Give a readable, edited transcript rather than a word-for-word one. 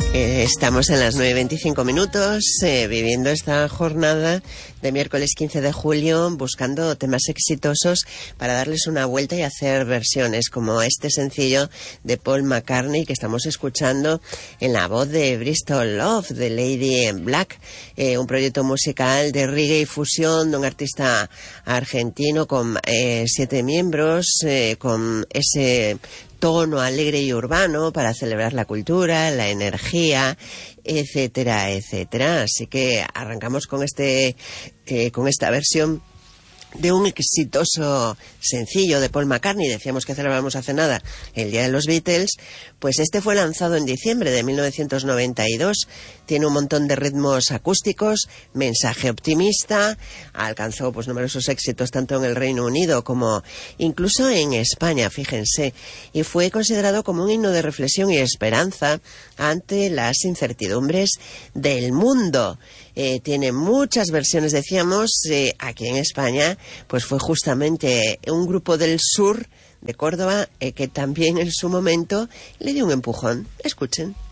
Estamos en las 9:25, viviendo esta jornada de miércoles 15 de julio, buscando temas exitosos para darles una vuelta y hacer versiones, como este sencillo de Paul McCartney que estamos escuchando en la voz de Bristol Love, de Lady in Black, un proyecto musical de reggae y fusión de un artista argentino con 7 miembros, con ese tono alegre y urbano para celebrar la cultura, la energía, etcétera, etcétera. Así que arrancamos con esta versión de un exitoso sencillo de Paul McCartney. Decíamos que celebramos hace nada el Día de los Beatles, pues este fue lanzado en diciembre de 1992, tiene un montón de ritmos acústicos, mensaje optimista, alcanzó pues numerosos éxitos tanto en el Reino Unido como incluso en España, fíjense, y fue considerado como un himno de reflexión y esperanza ante las incertidumbres del mundo. Tiene muchas versiones, decíamos, aquí en España, pues fue justamente un grupo del sur de Córdoba que también en su momento le dio un empujón. Escuchen.